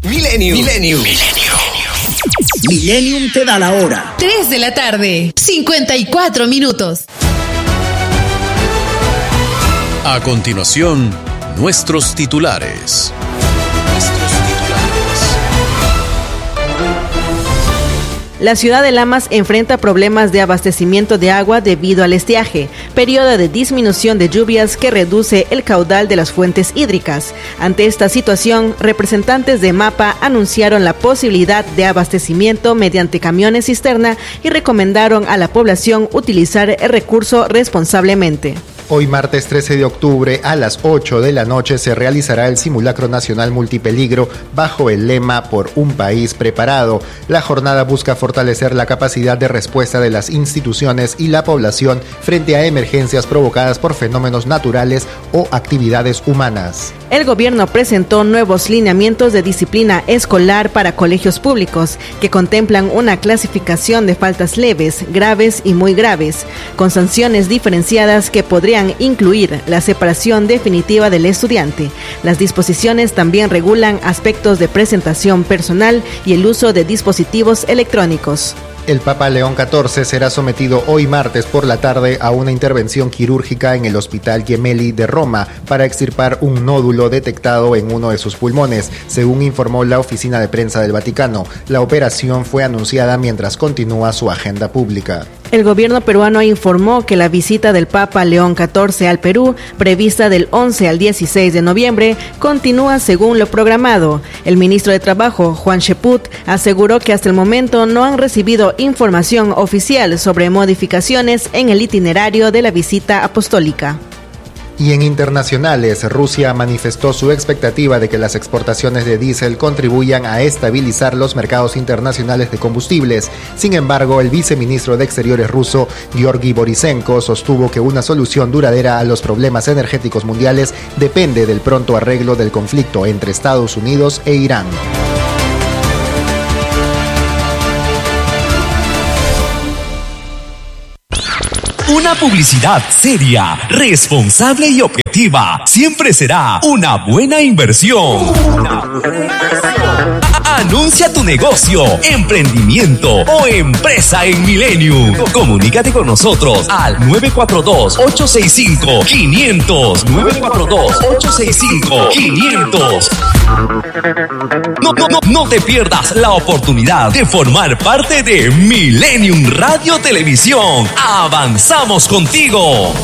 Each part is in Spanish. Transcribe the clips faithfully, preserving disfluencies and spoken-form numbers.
Millennium. Millennium. Millennium. Millennium te da la hora. tres de la tarde, cincuenta y cuatro minutos. A continuación, nuestros titulares. Nuestros titulares. La ciudad de Lamas enfrenta problemas de abastecimiento de agua debido al estiaje, periodo de disminución de lluvias que reduce el caudal de las fuentes hídricas. Ante esta situación, representantes de MAPA anunciaron la posibilidad de abastecimiento mediante camiones cisterna y recomendaron a la población utilizar el recurso responsablemente. Hoy martes trece de octubre a las ocho de la noche se realizará el simulacro nacional multipeligro bajo el lema Por un país preparado. La jornada busca fortalecer la capacidad de respuesta de las instituciones y la población frente a emergencias provocadas por fenómenos naturales o actividades humanas. El gobierno presentó nuevos lineamientos de disciplina escolar para colegios públicos que contemplan una clasificación de faltas leves, graves y muy graves, con sanciones diferenciadas que podrían incluir la separación definitiva del estudiante. Las disposiciones también regulan aspectos de presentación personal y el uso de dispositivos electrónicos. El Papa León catorce será sometido hoy martes por la tarde a una intervención quirúrgica en el Hospital Gemelli de Roma para extirpar un nódulo detectado en uno de sus pulmones, según informó la oficina de prensa del Vaticano. La operación fue anunciada mientras continúa su agenda pública. El gobierno peruano informó que la visita del Papa León catorce al Perú, prevista del once al dieciséis de noviembre, continúa según lo programado. El ministro de Trabajo, Juan Cheput, aseguró que hasta el momento no han recibido información oficial sobre modificaciones en el itinerario de la visita apostólica. Y en internacionales, Rusia manifestó su expectativa de que las exportaciones de diésel contribuyan a estabilizar los mercados internacionales de combustibles. Sin embargo, el viceministro de Exteriores ruso, Georgi Borisenko, sostuvo que una solución duradera a los problemas energéticos mundiales depende del pronto arreglo del conflicto entre Estados Unidos e Irán. Una publicidad seria, responsable y objetiva siempre será una buena inversión. Una buena inversión. Anuncia tu negocio, emprendimiento o empresa en Millennium. Comunícate con nosotros al nueve cuatro dos, ocho seis cinco, quinientos. nueve cuatro dos, ocho seis cinco, quinientos. No, no, no, no te pierdas la oportunidad de formar parte de Millennium Radio Televisión. Avanzamos contigo.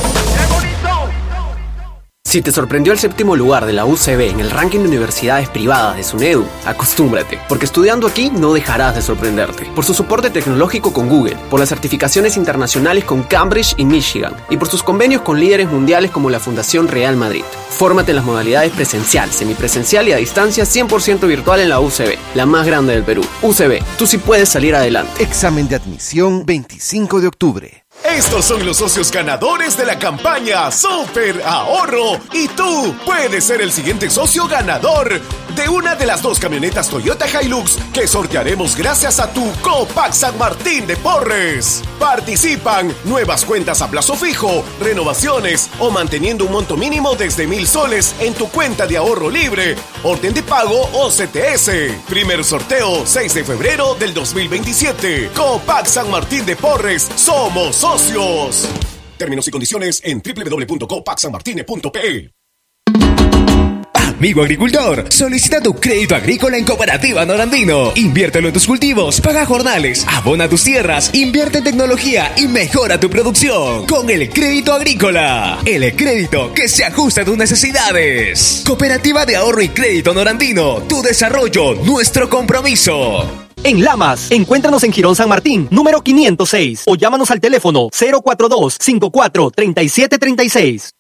Si te sorprendió el séptimo lugar de la U C B en el ranking de universidades privadas de SUNEDU, acostúmbrate, porque estudiando aquí no dejarás de sorprenderte. Por su soporte tecnológico con Google, por las certificaciones internacionales con Cambridge y Michigan, y por sus convenios con líderes mundiales como la Fundación Real Madrid. Fórmate en las modalidades presencial, semipresencial y a distancia cien por ciento virtual en la U C B, la más grande del Perú. U C B, tú sí puedes salir adelante. Examen de admisión veinticinco de octubre. Estos son los socios ganadores de la campaña Super Ahorro y tú puedes ser el siguiente socio ganador de una de las dos camionetas Toyota Hilux que sortearemos gracias a tu Copac San Martín de Porres. Participan nuevas cuentas a plazo fijo, renovaciones o manteniendo un monto mínimo desde mil soles en tu cuenta de ahorro libre, orden de pago o C T S. Primer sorteo seis de febrero del dos mil veintisiete. Copac San Martín de Porres, somos socios. Términos y condiciones en doble u doble u doble u punto copac san martine punto p e. Amigo agricultor, solicita tu crédito agrícola en Cooperativa Norandino. Inviértelo en tus cultivos, paga jornales, abona tus tierras, invierte en tecnología y mejora tu producción con el crédito agrícola. El crédito que se ajusta a tus necesidades. Cooperativa de Ahorro y Crédito Norandino. Tu desarrollo, nuestro compromiso. En Lamas, encuéntranos en Girón San Martín, número quinientos seis, o llámanos al teléfono cero cuatro dos, cinco cuatro, tres siete tres seis.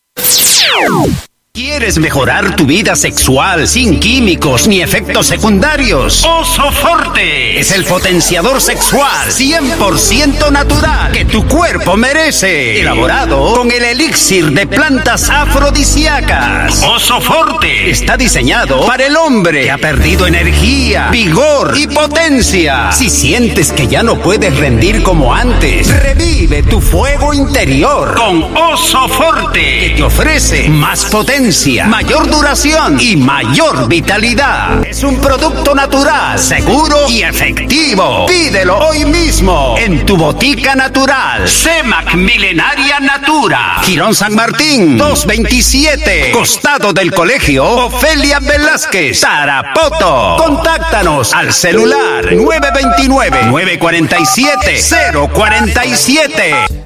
¿Quieres mejorar tu vida sexual sin químicos ni efectos secundarios? Oso Forte es el potenciador sexual cien por ciento natural que tu cuerpo merece. Elaborado con el elixir de plantas afrodisíacas. Oso Forte está diseñado para el hombre que ha perdido energía, vigor y potencia. Si sientes que ya no puedes rendir como antes, revive tu fuego interior con Oso Forte, que te ofrece más potencia potencia, mayor duración y mayor vitalidad. Es un producto natural, seguro y efectivo. Pídelo hoy mismo en tu botica natural. C-Mac Milenaria Natura. Girón San Martín, doscientos veintisiete. Costado del Colegio Ofelia Velázquez, Tarapoto. Contáctanos al celular nueve dos nueve, nueve cuatro siete, cero cuatro siete.